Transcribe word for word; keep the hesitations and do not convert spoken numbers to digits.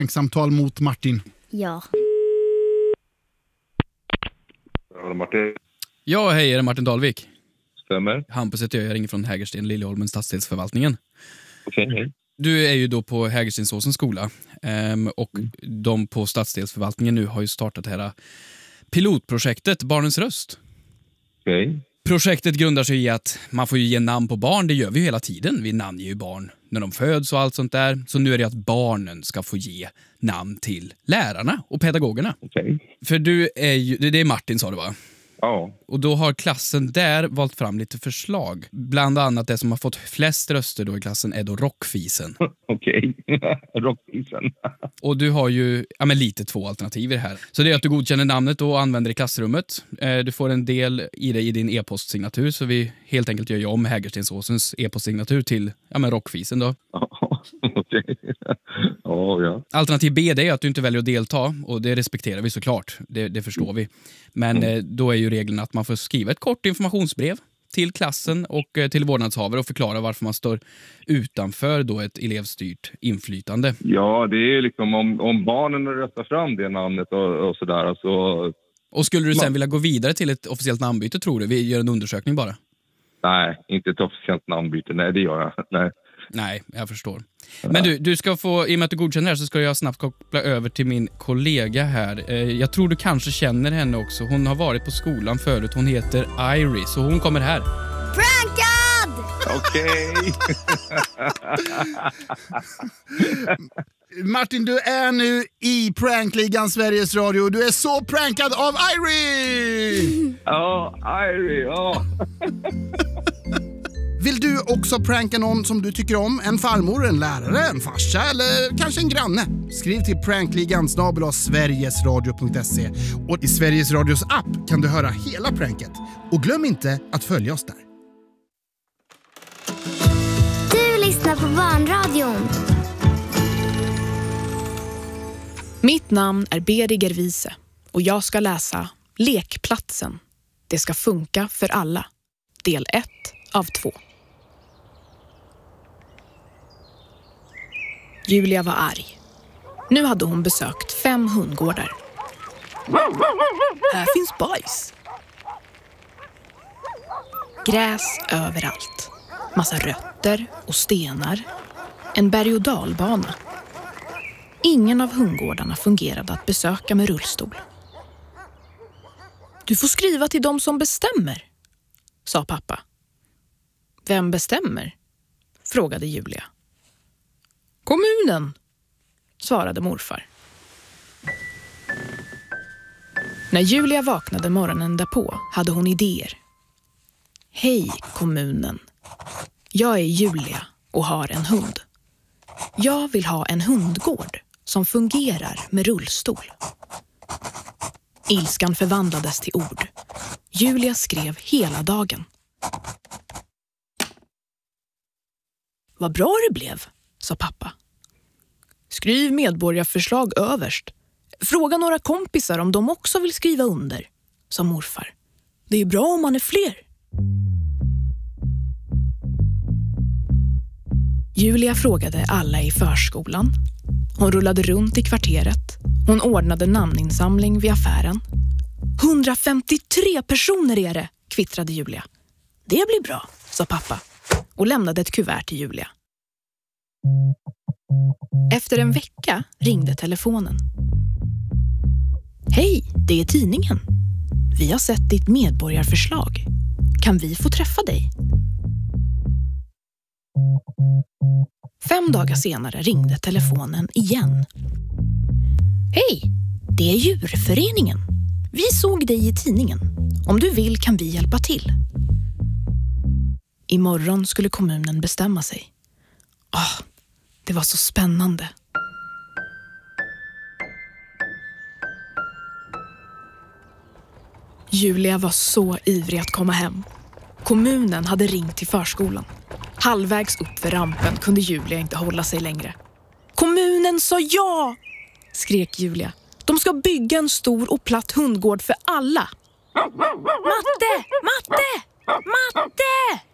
Samtal mot Martin. Ja. Ja, Martin. Ja, hej, är det Martin Dahlvik? Stämmer. Hampus heter jag, jag ringer från Hägersten, Liljeholmen, stadsdelsförvaltningen. Okej, okay, hej. Du är ju då på Hägerstensåsens skola ehm, och mm. de på stadsdelsförvaltningen nu har ju startat det här pilotprojektet Barnens röst. Okej. Okay. Projektet grundar sig i att man får ju ge namn på barn, det gör vi ju hela tiden. Vi namnger ju barn när de föds och allt sånt där. Så nu är det att barnen ska få ge namn till lärarna och pedagogerna. Okej. Okay. För du är ju, det är Martin sa du va? Ja. Och då har klassen där valt fram lite förslag. Bland annat det som har fått flest röster då i klassen är då rockfisen. Okej, okay. rockfisen. Och du har ju ja, men lite två alternativ i det här. Så det är att du godkänner namnet och använder det i klassrummet. Du får en del i det i din e-postsignatur. Så vi helt enkelt gör ju om Hägerstensåsens e-postsignatur till ja, men rockfisen då. Okej. Okay. Oh, ja. Alternativ B det är att du inte väljer att delta. Och det respekterar vi såklart. Det, det förstår vi. Men mm. då är ju reglerna att man får skriva ett kort informationsbrev till klassen och till vårdnadshavare och förklara varför man står utanför då ett elevstyrt inflytande. Ja, det är liksom om, om barnen röstar fram det namnet och, och sådär. Alltså... Och skulle du sen vilja gå vidare till ett officiellt namnbyte, tror du? Vi gör en undersökning bara. Nej, inte ett officiellt namnbyte. Nej, det gör jag. Nej. Nej, jag förstår. Men du, du ska få, i och med att du godkänner här så ska jag snabbt koppla över till min kollega här. Jag tror du kanske känner henne också. Hon har varit på skolan förut. Hon heter Iris så hon kommer här. Prankad! Okej. Martin, du är nu i Prankligan Sveriges Radio. Du är så prankad av Iris! Ja, Iris, ja. Vill du också pranka någon som du tycker om? En farmor, en lärare, en farsa eller kanske en granne? Skriv till prankligan snabel-a sverigesradio punkt se. Och i Sveriges Radios app kan du höra hela pranket. Och glöm inte att följa oss där. Du lyssnar på Barnradion. Mitt namn är Beriger Wiese och jag ska läsa Lekplatsen. Det ska funka för alla. Del ett av två. Julia var arg. Nu hade hon besökt fem hundgårdar. Här finns bajs. Gräs överallt. Massa rötter och stenar. En berg- och dalbana. Ingen av hundgårdarna fungerade att besöka med rullstol. Du får skriva till dem som bestämmer, sa pappa. Vem bestämmer? Frågade Julia. Kommunen, svarade morfar. När Julia vaknade morgonen därpå hade hon idéer. Hej kommunen. Jag är Julia och har en hund. Jag vill ha en hundgård som fungerar med rullstol. Ilskan förvandlades till ord. Julia skrev hela dagen. Vad bra det blev, sa pappa. Skriv medborgarförslag överst. Fråga några kompisar om de också vill skriva under, sa morfar. Det är bra om man är fler. Julia frågade alla i förskolan. Hon rullade runt i kvarteret. Hon ordnade namninsamling vid affären. hundrafemtiotre personer är det, kvittrade Julia. Det blir bra, sa pappa och lämnade ett kuvert till Julia. Efter en vecka ringde telefonen. Hej, det är tidningen. Vi har sett ditt medborgarförslag. Kan vi få träffa dig? Fem dagar senare ringde telefonen igen. Hej, det är djurföreningen. Vi såg dig i tidningen. Om du vill kan vi hjälpa till. Imorgon skulle kommunen bestämma sig. Åh, det var så spännande. Julia var så ivrig att komma hem. Kommunen hade ringt till förskolan. Halvvägs upp för rampen kunde Julia inte hålla sig längre. Kommunen sa ja, skrek Julia. De ska bygga en stor och platt hundgård för alla. Matte! Matte! Matte!